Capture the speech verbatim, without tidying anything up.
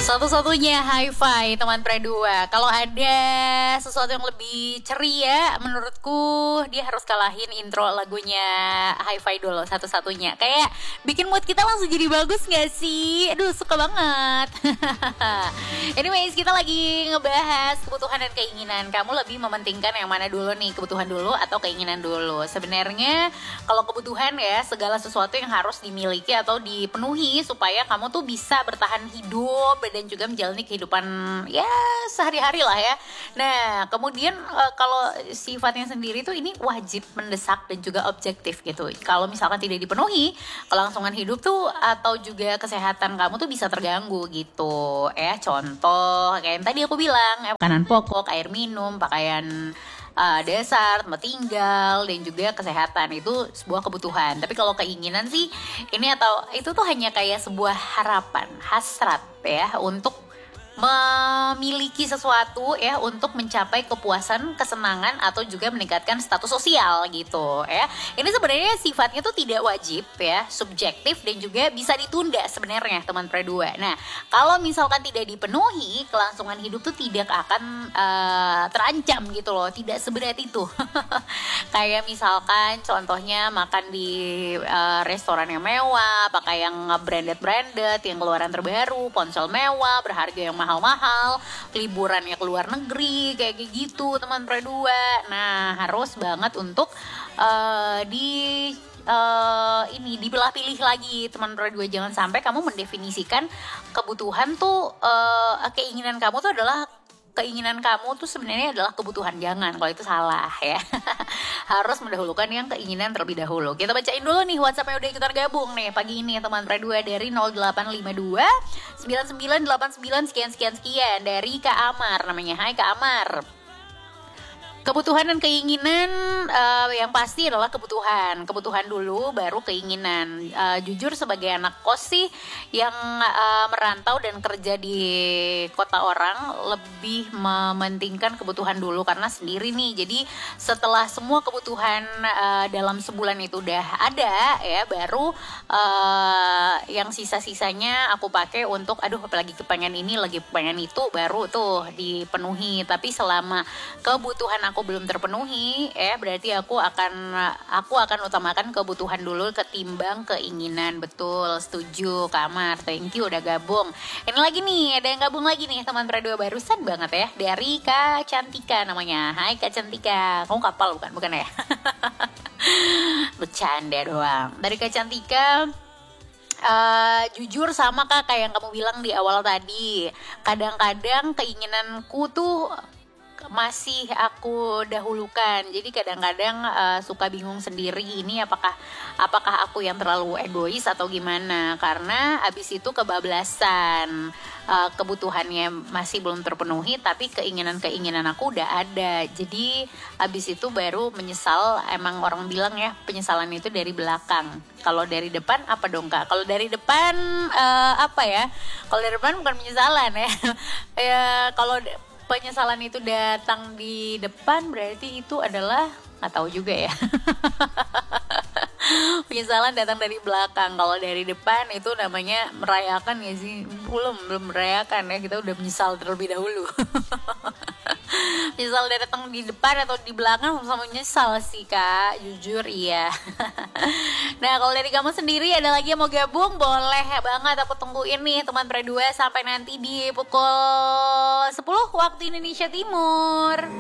Satu-satunya Hi-Fi teman Predua. Kalau ada sesuatu yang lebih ceria, menurutku dia harus kalahin intro lagunya Hi-Fi dulu satu-satunya. Kayak bikin mood kita langsung jadi bagus gak sih? Aduh, suka banget. Anyways, kita lagi ngebahas kebutuhan dan keinginan. Kamu lebih mementingkan yang mana dulu nih? Kebutuhan dulu atau keinginan dulu? Sebenarnya kalau kebutuhan ya segala sesuatu yang harus dimiliki atau dipenuhi supaya kamu tuh bisa bertahan hidup dan juga menjalani kehidupan ya sehari-hari lah ya. Nah kemudian e, kalau sifatnya sendiri tuh ini wajib, mendesak dan juga objektif gitu. Kalau misalkan tidak dipenuhi, kelangsungan hidup tuh atau juga kesehatan kamu tuh bisa terganggu gitu ya. Contoh kayak yang tadi aku bilang ya, makanan pokok, air minum, pakaian Uh, dasar, tempat tinggal, dan juga kesehatan itu sebuah kebutuhan. Tapi kalau keinginan sih ini atau itu tuh hanya kayak sebuah harapan, hasrat ya untuk memiliki sesuatu ya untuk mencapai kepuasan, kesenangan atau juga meningkatkan status sosial gitu ya. Ini sebenarnya sifatnya tuh tidak wajib ya, subjektif dan juga bisa ditunda sebenarnya teman Predua. Nah, kalau misalkan tidak dipenuhi, kelangsungan hidup tuh tidak akan uh, terancam gitu loh, tidak seberat itu. Kayak misalkan contohnya makan di uh, restoran yang mewah, pakai yang branded-branded, yang keluaran terbaru, ponsel mewah, berharga yang mahal-mahal, liburannya ke luar negeri, kayak gitu teman Predua. Nah harus banget untuk uh, di uh, ini dibelah pilih lagi teman Predua. Jangan sampai kamu mendefinisikan kebutuhan tuh uh, keinginan kamu tuh adalah keinginan kamu tuh sebenarnya adalah kebutuhan. Jangan, kalau itu salah ya. Harus mendahulukan yang keinginan terlebih dahulu. Kita bacain dulu nih WhatsApp yang udah ikutan gabung nih pagi ini teman Predua dari nol delapan lima dua sembilan sembilan delapan sembilan sekian sekian sekian dari Kak Amar namanya. Hai Kak Amar. Kebutuhan dan keinginan uh, yang pasti adalah kebutuhan. Kebutuhan dulu baru keinginan. Uh, jujur sebagai anak kos sih yang uh, merantau dan kerja di kota orang lebih mementingkan kebutuhan dulu karena sendiri nih. Jadi setelah semua kebutuhan uh, dalam sebulan itu udah ada ya, baru uh, yang sisa-sisanya aku pakai untuk aduh apalagi kepengen ini, lagi kepengen itu, baru tuh dipenuhi. Tapi selama kebutuhan aku aku belum terpenuhi ya berarti aku akan aku akan utamakan kebutuhan dulu ketimbang keinginan. Betul, setuju Kamar, thank you udah gabung. Ini lagi nih ada yang gabung lagi nih teman Predua barusan banget ya dari Kak Cantika namanya. Hai Kak Cantika, kamu kapal bukan bukan ya? Bercanda doang. Dari Kak Cantika. Uh, jujur sama Kak kayak yang kamu bilang di awal tadi, kadang-kadang keinginanku tuh masih aku dahulukan. Jadi kadang-kadang uh, suka bingung sendiri ini apakah apakah aku yang terlalu egois atau gimana, karena abis itu kebablasan, uh, kebutuhannya masih belum terpenuhi tapi keinginan-keinginan aku udah ada. Jadi abis itu baru menyesal. Emang orang bilang ya penyesalan itu dari belakang. Kalau dari depan apa dong Kak? Kalau dari depan uh, apa ya? Kalau dari depan bukan penyesalan ya. Ya kalau penyesalan itu datang di depan berarti itu adalah nggak tahu juga ya. Penyesalan datang dari belakang. Kalau dari depan itu namanya merayakan ya sih. Belum belum merayakan ya, kita udah menyesal terlebih dahulu. Menyesal datang di depan atau di belakang sama menyesal sih Kak, jujur iya. Nah kalau dari kamu sendiri ada lagi yang mau gabung, boleh banget aku tungguin nih teman Predua sampai nanti di pukul sepuluh waktu Indonesia Timur.